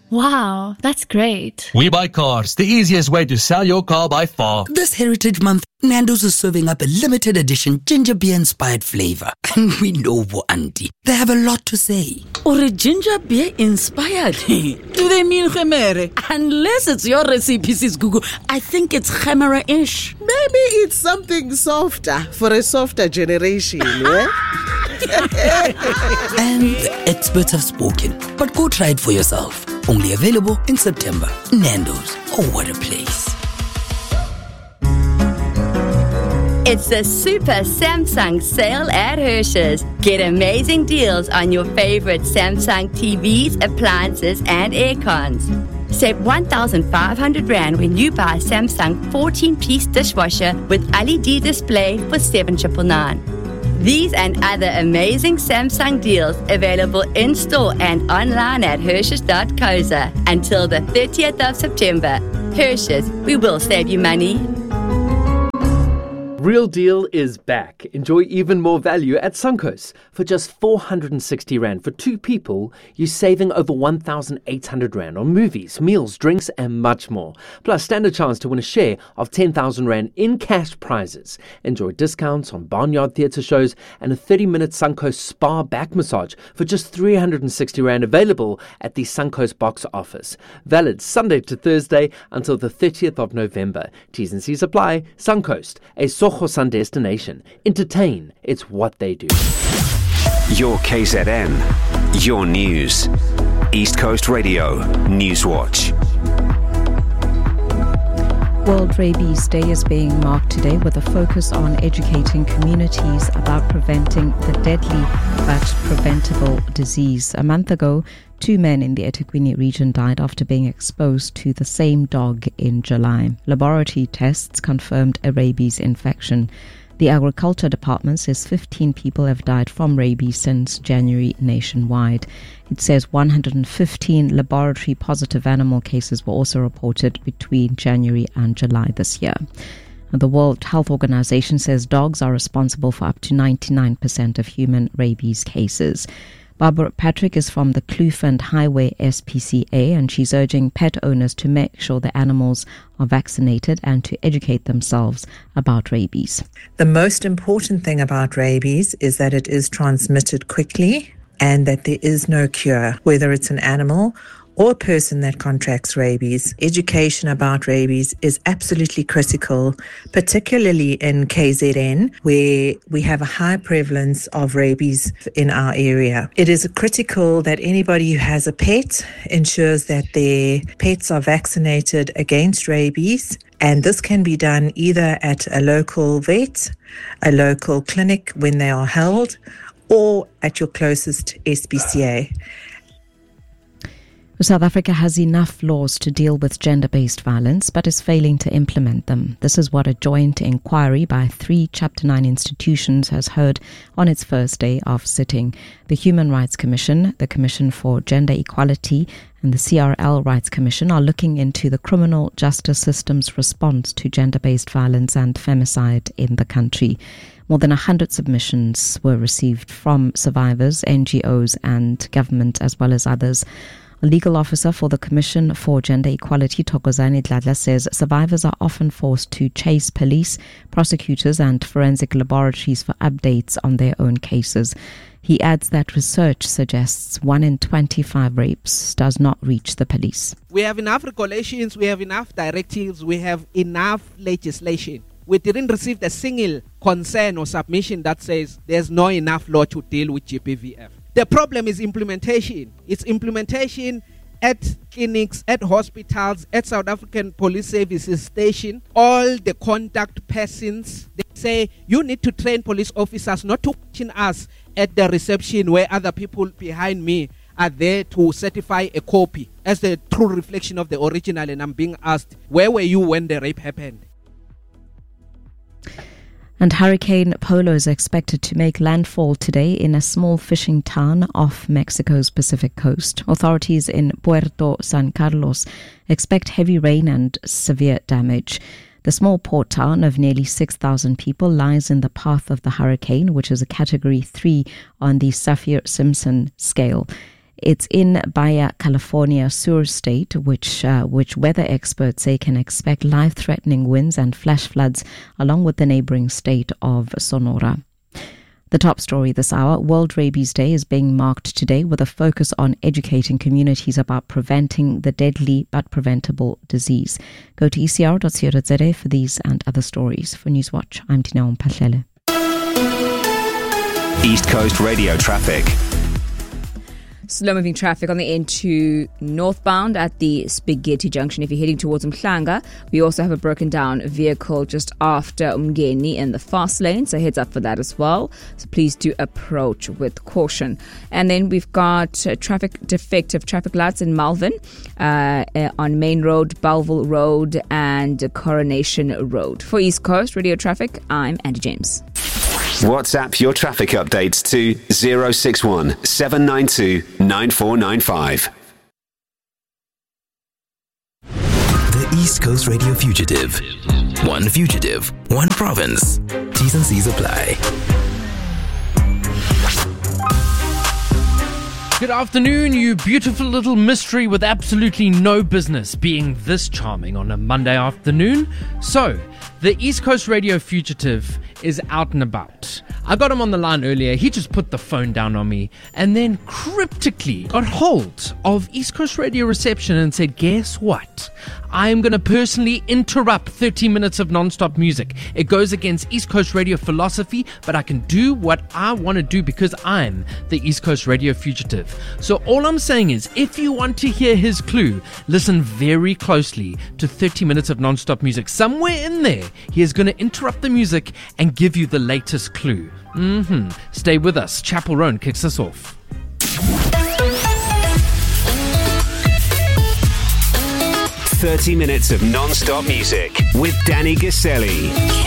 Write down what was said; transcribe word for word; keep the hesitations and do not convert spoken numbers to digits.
Wow, that's great. We Buy Cars, the easiest way to sell your car by far. This Heritage Month, Nando's is serving up a limited edition ginger beer inspired flavor. And we know for Auntie, they have a lot to say. Or a ginger beer inspired? Do they mean gemere? Unless it's your recipe, Sis Gugu, I think it's gemere-ish. Maybe it's something softer for a softer generation, yeah? And the experts have spoken, but go try it for yourself. Only available in September. Nando's. Oh, what a place. It's the Super Samsung sale at Hershey's. Get amazing deals on your favorite Samsung T Vs, appliances, and aircons. Save one thousand five hundred rand when you buy a Samsung fourteen-piece dishwasher with L E D display for seven thousand nine hundred ninety-nine. These and other amazing Samsung deals available in-store and online at Hershey's dot co za until the thirtieth of September. Hershey's, we will save you money. Real Deal is back. Enjoy even more value at Suncoast. For just four hundred sixty rand for two people, you're saving over one thousand eight hundred rand on movies, meals, drinks and much more. Plus, stand a chance to win a share of ten thousand rand in cash prizes. Enjoy discounts on Barnyard Theatre shows and a thirty-minute Suncoast spa back massage for just three hundred sixty rand available at the Suncoast box office. Valid Sunday to Thursday until the thirtieth of November. T's and C's apply. Suncoast, a Soho-san destination. Entertain, it's what they do. Your K Z N, your news. East Coast Radio, Newswatch. World Rabies Day is being marked today with a focus on educating communities about preventing the deadly but preventable disease. A month ago, two men in the eThekwini region died after being exposed to the same dog in July. Laboratory tests confirmed a rabies infection. The Agriculture Department says fifteen people have died from rabies since January nationwide. It says one hundred fifteen laboratory positive animal cases were also reported between January and July this year. The World Health Organization says dogs are responsible for up to ninety-nine percent of human rabies cases. Barbara Patrick is from the Kloof Highway S P C A, and she's urging pet owners to make sure the animals are vaccinated and to educate themselves about rabies. The most important thing about rabies is that it is transmitted quickly and that there is no cure, whether it's an animal or a person that contracts rabies. Education about rabies is absolutely critical, particularly in K Z N, where we have a high prevalence of rabies in our area. It is critical that anybody who has a pet ensures that their pets are vaccinated against rabies, and this can be done either at a local vet, a local clinic when they are held, or at your closest S P C A. South Africa has enough laws to deal with gender-based violence, but is failing to implement them. This is what a joint inquiry by three Chapter nine institutions has heard on its first day of sitting. The Human Rights Commission, the Commission for Gender Equality, and the C R L Rights Commission are looking into the criminal justice system's response to gender-based violence and femicide in the country. More than one hundred submissions were received from survivors, N G Os, and government, as well as others. A legal officer for the Commission for Gender Equality, Thokozani Dladla, says survivors are often forced to chase police, prosecutors and forensic laboratories for updates on their own cases. He adds that research suggests one in twenty-five rapes does not reach the police. We have enough regulations, we have enough directives, we have enough legislation. We didn't receive a single concern or submission that says there's not enough law to deal with G B V F. The problem is implementation. It's implementation at clinics, at hospitals, at South African Police Services station. All the contact persons, they say you need to train police officers not to question us at the reception where other people behind me are there to certify a copy as the true reflection of the original. And I'm being asked, where were you when the rape happened? And Hurricane Polo is expected to make landfall today in a small fishing town off Mexico's Pacific coast. Authorities in Puerto San Carlos expect heavy rain and severe damage. The small port town of nearly six thousand people lies in the path of the hurricane, which is a Category three on the Saffir-Simpson scale. It's in Baja California Sur State, which uh, which weather experts say can expect life-threatening winds and flash floods, along with the neighboring state of Sonora. The top story this hour: World Rabies Day is being marked today with a focus on educating communities about preventing the deadly but preventable disease. Go to e c r dot co dot z a for these and other stories. For Newswatch, I'm Tina Mpahlele. East Coast Radio traffic. Slow-moving traffic on the N two northbound at the Spaghetti Junction. If you're heading towards Mhlanga, we also have a broken down vehicle just after Umgeni in the fast lane, so heads up for that as well. So please do approach with caution. And then we've got uh, traffic defective traffic lights in Malvern uh, uh, on Main Road, Belleville Road and Coronation Road. For East Coast Radio Traffic, I'm Andy James. WhatsApp your traffic updates to zero six one seven nine two nine four nine five. The East Coast Radio Fugitive. One fugitive, one province. T's and C's apply. Good afternoon, you beautiful little mystery with absolutely no business being this charming on a Monday afternoon. So, the East Coast Radio Fugitive is out and about. I got him on the line earlier. He just put the phone down on me and then cryptically got hold of East Coast Radio reception and said, guess what? I am going to personally interrupt thirty minutes of non-stop music. It goes against East Coast Radio philosophy, but I can do what I want to do because I'm the East Coast Radio Fugitive. So all I'm saying is, if you want to hear his clue, listen very closely to thirty minutes of non-stop music. Somewhere in there, he is going to interrupt the music and give you the latest clue. Mm-hmm. Stay with us. Chapel Roan kicks us off. thirty minutes of non-stop music with Danny Gaselli.